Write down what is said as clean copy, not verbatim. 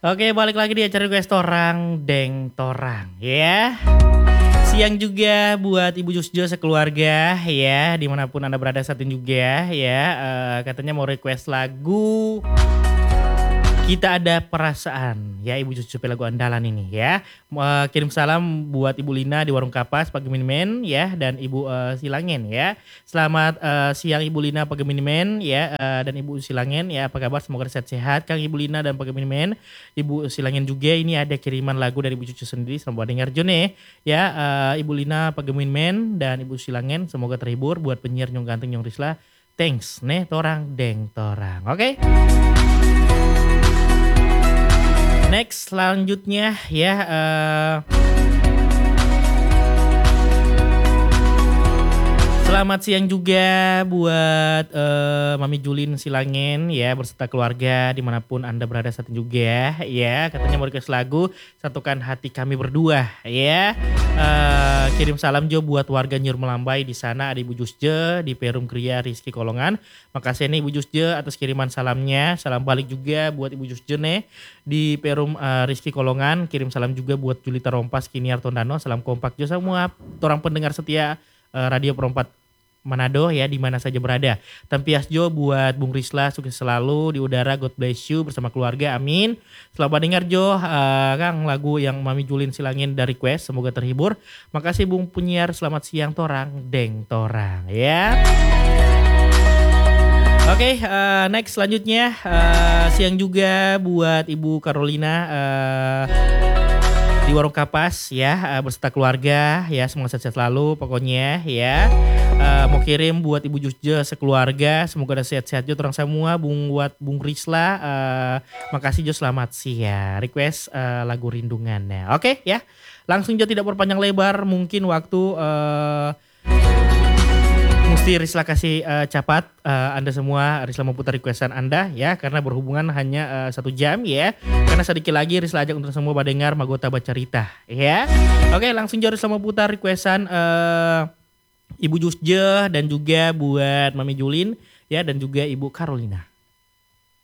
Oke, balik lagi di acara request Torang Deng Torang ya. Siang juga buat Ibu Jusjo sekeluarga ya, dimanapun Anda berada saat ini juga ya. Katanya mau request lagu Kita Ada Perasaan ya, Ibu Jusjo lagu andalan ini ya. Kirim salam buat Ibu Lina di Warung Kapas Pageminimen ya, dan Ibu Silangen ya. Selamat siang Ibu Lina Pageminimen ya, dan Ibu Silangen ya, apa kabar, semoga sehat-sehat Kang Ibu Lina dan Pageminimen. Ibu Silangen juga ini ada kiriman lagu dari Ibu Cucu sendiri, selamat dengar Jone ya. Ibu Lina Pageminimen dan Ibu Silangen semoga terhibur. Buat penyiar Nyong Ganteng Nyong Risla, thanks nih Torang Deng Torang. Oke. Next selanjutnya ya, selamat siang juga buat Mami Julin Silangen ya berserta keluarga dimanapun Anda berada saat ini juga ya. Katanya mau request lagu Satukan Hati Kami Berdua ya. Kirim salam Jo buat warga Nyur Melambai, di sana ada Ibu Jusje di Perum Kriya Rizky Kolongan. Makasih nih Ibu Jusje atas kiriman salamnya. Salam balik juga buat Ibu Jusje nih di Perum Rizky Kolongan. Kirim salam juga buat Julita Rompas Kiniar Tondano. Salam kompak Jo semua orang pendengar setia Radio Perompat Manado ya, di mana saja berada. Tampias Jo buat Bung Risla, sukses selalu di udara, God bless you bersama keluarga, amin. Selamat dengar Jo, Kang, lagu yang Mami Julin Silangin dari request, semoga terhibur. Makasih Bung Penyiar, selamat siang Torang Deng Torang ya. Oke, next selanjutnya siang juga buat Ibu Carolina di Warung Kapas ya, berserta keluarga ya, semoga sehat-sehat selalu pokoknya ya. Mau kirim buat Ibu Jusjo sekeluarga, semoga ada sehat-sehat Jo orang semua. Buat Bung Risla, makasih Jo, selamat siang. Request lagu Rindungannya. Oke ya, langsung Jo tidak berpanjang lebar, mungkin waktu mesti Risla kasih capat Anda semua. Risla memutar requestan Anda ya, karena berhubungan hanya 1 jam ya. Karena sedikit lagi Risla ajak untuk semua badengar Magota Bacarita ya. Oke, langsung Jo Risla memutar requestan Ibu Jusje dan juga buat Mami Julin ya, dan juga Ibu Carolina.